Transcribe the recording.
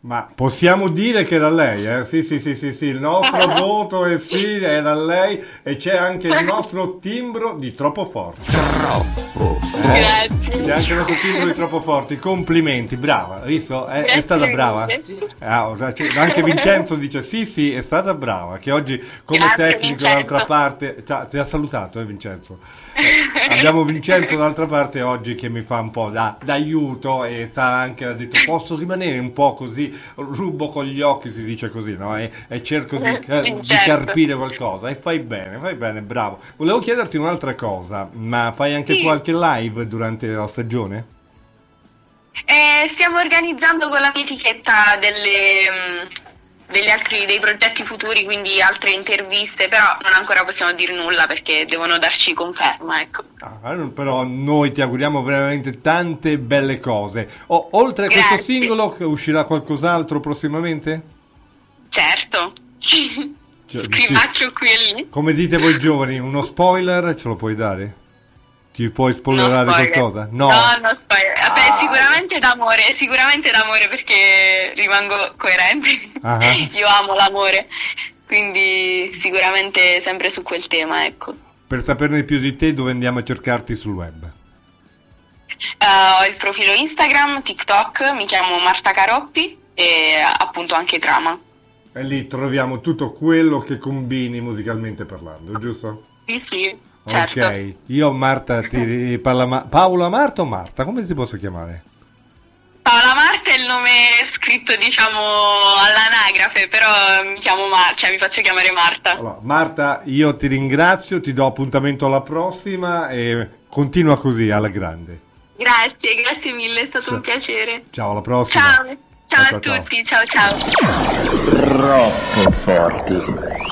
Ma possiamo dire che era lei, eh? Sì, sì, sì, sì, sì, il nostro voto è sì, era lei e c'è anche il nostro timbro di troppo forte. Troppo C'è anche il nostro timbro di troppo forti, complimenti, brava, hai visto? È stata brava? Anche Vincenzo dice sì, sì, è stata brava, che oggi come Grazie, tecnico Vincenzo. dall'altra parte, ti ha salutato, Vincenzo? Abbiamo Vincenzo dall'altra parte oggi che mi fa un po' d'aiuto e ha detto posso rimanere un po' così, rubo con gli occhi, si dice così, no? E cerco di carpire qualcosa e fai bene, bravo. Volevo chiederti un'altra cosa, ma fai anche Sì. qualche live durante la stagione? Stiamo organizzando con la mia etichetta dei progetti futuri, quindi altre interviste, però non ancora possiamo dire nulla perché devono darci conferma, ecco. Però noi ti auguriamo veramente tante belle cose. Oltre a questo Grazie. singolo uscirà qualcos'altro prossimamente? Certo. Cioè, Scrivacchio qui e lì. come dite voi giovani, uno spoiler ce lo puoi dare? Ti puoi spoilerare No spoiler. qualcosa? No. No spoiler. Vabbè, sicuramente d'amore perché rimango coerente. Ah. Io amo l'amore, quindi sicuramente sempre su quel tema, ecco. Per saperne più di te, dove andiamo a cercarti sul web? Ho il profilo Instagram, TikTok, mi chiamo Marta Caroppi e appunto anche Trama. E lì troviamo tutto quello che combini musicalmente parlando, giusto? Sì, certo. Ok, io Marta ti parla Paola Marta o Marta? Come ti posso chiamare? Paola Marta è il nome scritto, diciamo, all'anagrafe, però mi chiamo Marta, mi faccio chiamare Marta. Allora, Marta, io ti ringrazio, ti do appuntamento alla prossima e continua così, alla grande. Grazie mille, è stato un piacere. Ciao, alla prossima. Ciao a tutti, ciao. troppo forti.